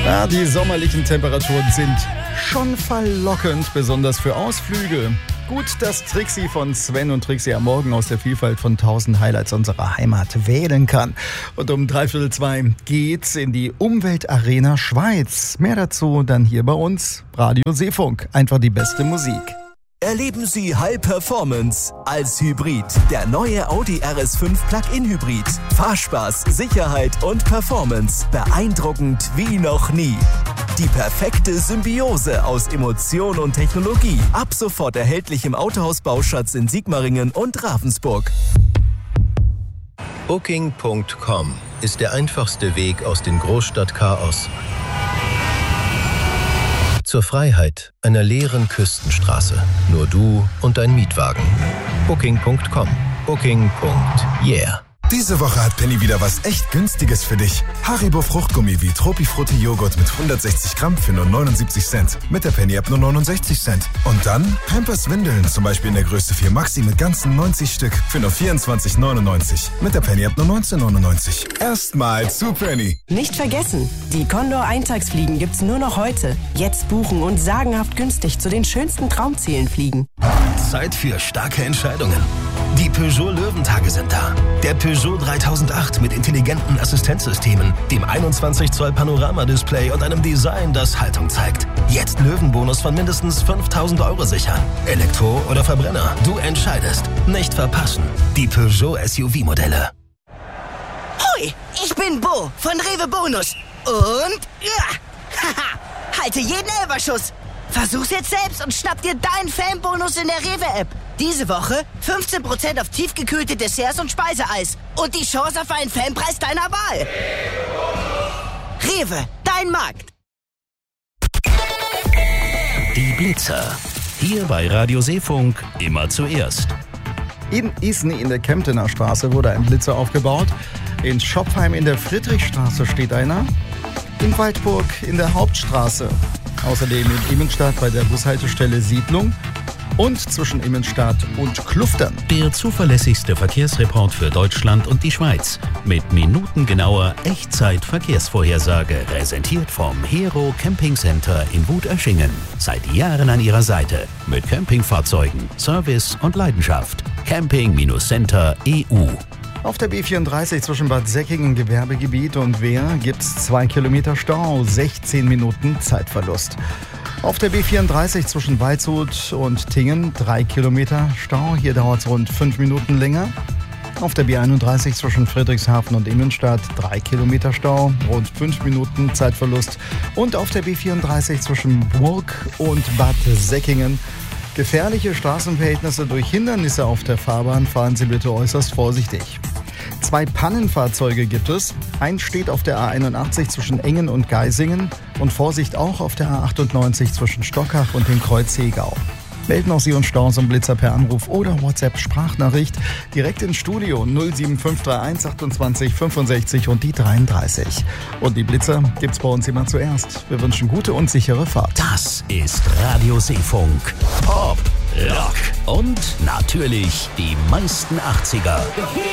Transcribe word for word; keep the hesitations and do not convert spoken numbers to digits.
Ja, die sommerlichen Temperaturen sind schon verlockend, besonders für Ausflüge. Gut, dass Trixie von Sven und Trixie am Morgen aus der Vielfalt von tausend Highlights unserer Heimat wählen kann. Und um dreiviertel zwei geht's in die Umweltarena Schweiz. Mehr dazu dann hier bei uns. Radio Seefunk. Einfach die beste Musik. Erleben Sie High Performance als Hybrid. Der neue Audi R S fünf Plug-in Hybrid. Fahrspaß, Sicherheit und Performance. Beeindruckend wie noch nie. Die perfekte Symbiose aus Emotion und Technologie. Ab sofort erhältlich im Autohaus Bauschatz in Sigmaringen und Ravensburg. Booking Punkt com ist der einfachste Weg aus dem Großstadtchaos zur Freiheit einer leeren Küstenstraße. Nur du und dein Mietwagen. Booking Punkt com. Booking. Yeah. Diese Woche hat Penny wieder was echt Günstiges für dich. Haribo Fruchtgummi wie Tropifrutti Joghurt mit hundertsechzig Gramm für nur neunundsiebzig Cent. Mit der Penny-App nur neunundsechzig Cent. Und dann Pampers Windeln, zum Beispiel in der Größe vier Maxi mit ganzen neunzig Stück für nur vierundzwanzig neunundneunzig. Mit der Penny-App nur neunzehn neunundneunzig. Erstmal zu Penny. Nicht vergessen, die Condor-Eintagsfliegen gibt's nur noch heute. Jetzt buchen und sagenhaft günstig zu den schönsten Traumzielen fliegen. Zeit für starke Entscheidungen. Die Peugeot Löwentage sind da. Der Peugeot dreitausendacht mit intelligenten Assistenzsystemen, dem einundzwanzig Zoll Panoramadisplay und einem Design, das Haltung zeigt. Jetzt Löwenbonus von mindestens fünftausend Euro sichern. Elektro oder Verbrenner, du entscheidest. Nicht verpassen. Die Peugeot S U V-Modelle. Hoi, ich bin Bo von Rewe Bonus. Und ja, haha, halte jeden Elferschuss. Versuch's jetzt selbst und schnapp dir deinen Fanbonus in der Rewe-App. Diese Woche fünfzehn Prozent auf tiefgekühlte Desserts und Speiseeis. Und die Chance auf einen Fanpreis deiner Wahl. Rewe, dein Markt. Die Blitzer. Hier bei Radio Seefunk immer zuerst. In Isny in der Kemptener Straße wurde ein Blitzer aufgebaut. In Schopfheim in der Friedrichstraße steht einer. In Waldburg in der Hauptstraße. Außerdem in Immenstadt bei der Bushaltestelle Siedlung und zwischen Immenstadt und Kluftern. Der zuverlässigste Verkehrsreport für Deutschland und die Schweiz. Mit minutengenauer Echtzeit-Verkehrsvorhersage. Präsentiert vom Hero Camping Center in Wuterschingen. Seit Jahren an Ihrer Seite. Mit Campingfahrzeugen, Service und Leidenschaft. Camping Center Punkt E U. Auf der B vierunddreißig zwischen Bad Säckingen Gewerbegebiet und Wehr gibt's zwei Kilometer Stau, sechzehn Minuten Zeitverlust. Auf der B vierunddreißig zwischen Waldshut und Tingen drei Kilometer Stau, hier dauert es rund fünf Minuten länger. Auf der B einunddreißig zwischen Friedrichshafen und Immenstadt drei Kilometer Stau, rund fünf Minuten Zeitverlust. Und auf der B vierunddreißig zwischen Burg und Bad Säckingen gefährliche Straßenverhältnisse durch Hindernisse auf der Fahrbahn, fahren Sie bitte äußerst vorsichtig. Zwei Pannenfahrzeuge gibt es. Eins steht auf der A einundachtzig zwischen Engen und Geisingen und Vorsicht auch auf der A achtundneunzig zwischen Stockach und dem Kreuz Hegau. Melden auch Sie uns Staus und Blitzer per Anruf oder WhatsApp-Sprachnachricht direkt ins Studio null sieben fünf drei eins achtundzwanzig fünfundsechzig und die dreiunddreißig. Und die Blitzer gibt's bei uns immer zuerst. Wir wünschen gute und sichere Fahrt. Das ist Radio Seefunk. Pop, Rock und natürlich die meisten achtziger.